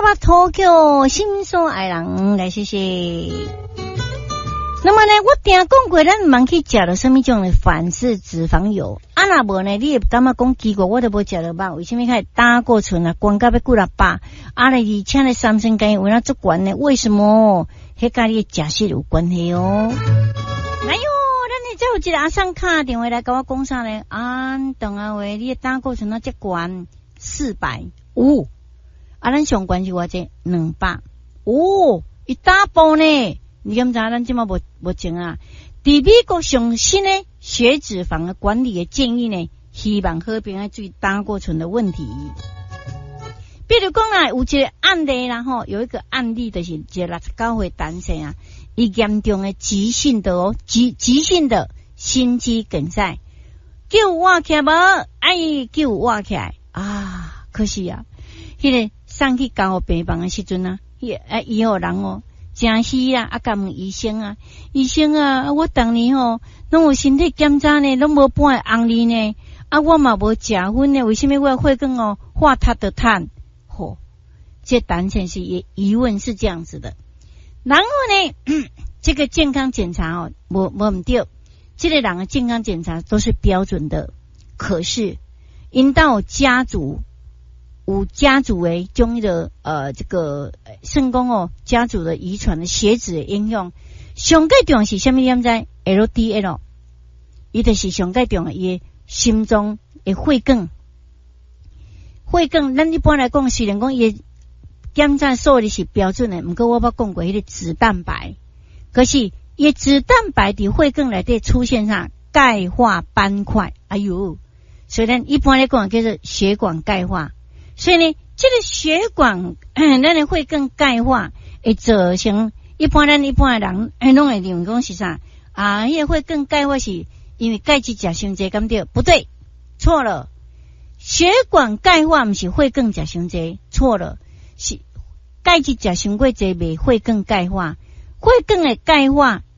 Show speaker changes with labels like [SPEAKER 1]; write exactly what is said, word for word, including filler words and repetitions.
[SPEAKER 1] 把脱口心所爱人来谢谢。那么呢，我听讲过，咱唔通去食到什么种的反式脂肪油，啊那无呢，你也感觉讲奇怪，我都无食到饱，为什么开始胆固醇啊，高到要几六百，啊咧而且咧三酸甘油为哪足悬呢？为什么？迄甲你的食食有关系哦。哎呦，咱呢再有一个阿桑卡电话来跟我讲啥呢？啊，等下喂，你的胆固醇哪遮悬？四百五，啊，咱上悬是偌济？两百。哦，一大波呢。你敢知咱即马无无情啊？伫美国上新的血脂肪的管理的建议呢，希望和平来注意胆固醇的问题。比如讲啦，有一个案例啦吼，有一个案例就是一个六十九岁男性啊，伊严重的急性的哦，急急性的心肌梗塞，叫我起来无？哎，叫我起来啊！可惜啊，迄、那个送去交互病房的时阵啊，伊啊伊互人哦。真是啊，啊，甲问医生啊，医生啊，我当年吼，拢有身体检查呢，拢无半个红利呢，啊，我嘛无食薰呢，为什么我血管哦化塌的碳？吼，这当前是疑疑问是这样子的。然后呢，这个健康检查哦，无无唔对，这个人的健康检查都是标准的，可是因到家族。有家族为中的呃这个肾功哦，家族的遗传的血脂的影响，上介重是什么点在 L D L， 伊就是上介重伊的心脏的血管，血管咱一般来讲，虽然讲伊检查数字是标准的，不过我捌讲过迄个脂蛋白，可是伊脂蛋白伫血管内底出现上钙化斑块，哎呦，所以咱一般来讲叫做血管钙化。所以呢，这个血管，咱的会更钙化，会造成一般咱一般的人，哎，拢会认为讲是啥啊？迄个会更钙化是因为钙质食伤济，咁对？不对，错了。血管钙化不是会更食伤济，错了，是钙质食伤过济，未会更钙化，会更的钙化